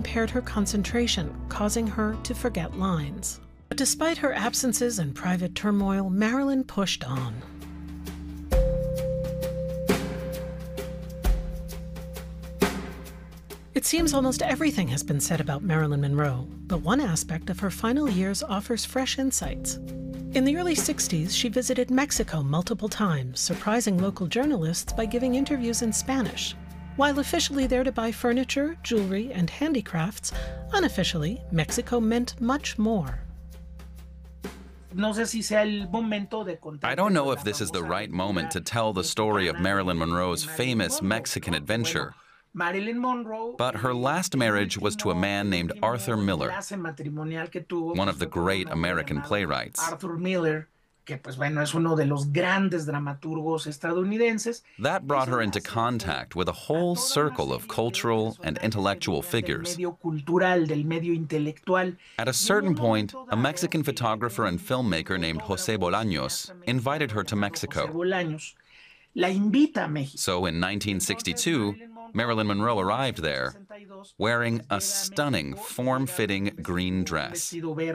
impaired her concentration, causing her to forget lines. But despite her absences and private turmoil, Marilyn pushed on. It seems almost everything has been said about Marilyn Monroe, but one aspect of her final years offers fresh insights. In the early 60s, she visited Mexico multiple times, surprising local journalists by giving interviews in Spanish. While officially there to buy furniture, jewelry, and handicrafts, unofficially, Mexico meant much more. I don't know if this is the right moment to tell the story of Marilyn Monroe's famous Mexican adventure, but her last marriage was to a man named Arthur Miller, one of the great American playwrights. That brought her into contact with a whole circle of cultural and intellectual figures. At a certain point, a Mexican photographer and filmmaker named José Bolaños invited her to Mexico. So in 1962, Marilyn Monroe arrived there, wearing a stunning, form-fitting green dress.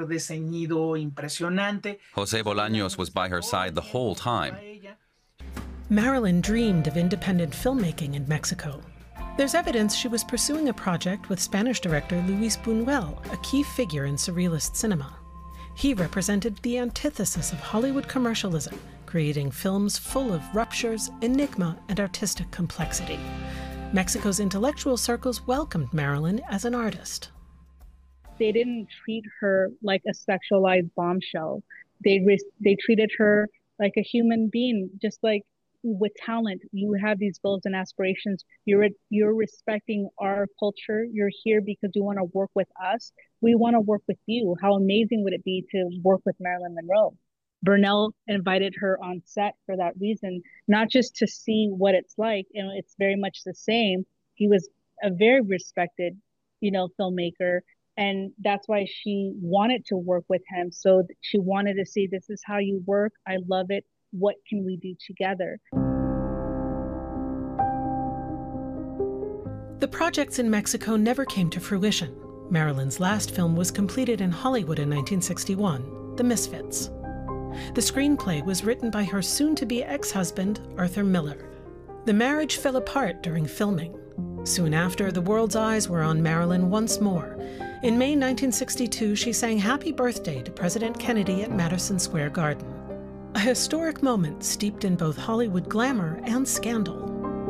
José Bolaños was by her side the whole time. Marilyn dreamed of independent filmmaking in Mexico. There's evidence she was pursuing a project with Spanish director Luis Buñuel, a key figure in surrealist cinema. He represented the antithesis of Hollywood commercialism, creating films full of ruptures, enigma, and artistic complexity. Mexico's intellectual circles welcomed Marilyn as an artist. They didn't treat her like a sexualized bombshell. They treated her like a human being, just like with talent. You have these goals and aspirations. You're respecting our culture. You're here because you want to work with us. We want to work with you. How amazing would it be to work with Marilyn Monroe? Burnell invited her on set for that reason, not just to see what it's like, and it's very much the same. He was a very respected, filmmaker, and that's why she wanted to work with him. So she wanted to see, this is how you work. I love it. What can we do together? The projects in Mexico never came to fruition. Marilyn's last film was completed in Hollywood in 1961, The Misfits. The screenplay was written by her soon-to-be ex-husband, Arthur Miller. The marriage fell apart during filming. Soon after, the world's eyes were on Marilyn once more. In May 1962, she sang Happy Birthday to President Kennedy at Madison Square Garden. A historic moment steeped in both Hollywood glamour and scandal.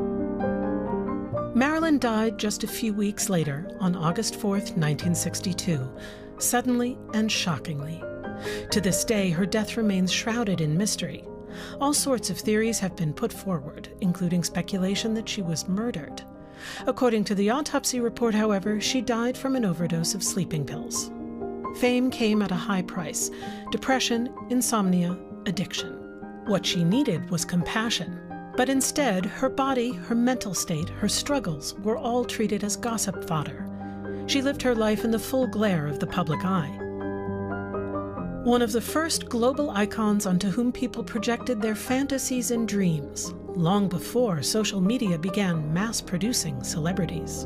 Marilyn died just a few weeks later, on August 4th, 1962, suddenly and shockingly. To this day, her death remains shrouded in mystery. All sorts of theories have been put forward, including speculation that she was murdered. According to the autopsy report, however, she died from an overdose of sleeping pills. Fame came at a high price: depression, insomnia, addiction. What she needed was compassion. But instead, her body, her mental state, her struggles were all treated as gossip fodder. She lived her life in the full glare of the public eye. One of the first global icons onto whom people projected their fantasies and dreams, long before social media began mass-producing celebrities.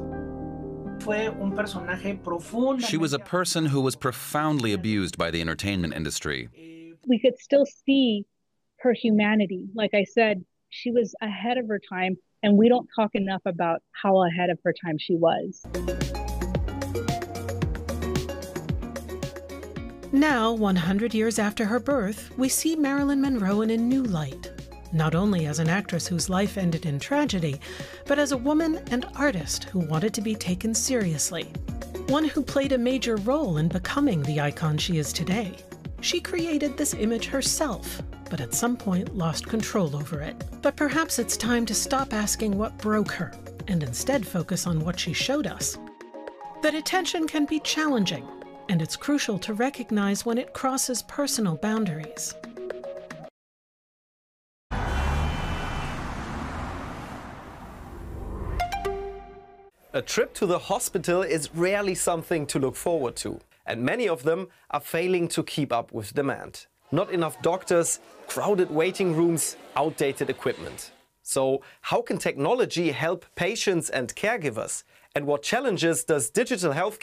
She was a person who was profoundly abused by the entertainment industry. We could still see her humanity. Like I said, she was ahead of her time, and we don't talk enough about how ahead of her time she was. Now, 100 years after her birth, we see Marilyn Monroe in a new light, not only as an actress whose life ended in tragedy, but as a woman and artist who wanted to be taken seriously. One who played a major role in becoming the icon she is today. She created this image herself, but at some point lost control over it. But perhaps it's time to stop asking what broke her, and instead focus on what she showed us. That attention can be challenging, and it's crucial to recognize when it crosses personal boundaries. A trip to the hospital is rarely something to look forward to, and many of them are failing to keep up with demand. Not enough doctors, crowded waiting rooms, outdated equipment. So, how can technology help patients and caregivers? And what challenges does digital healthcare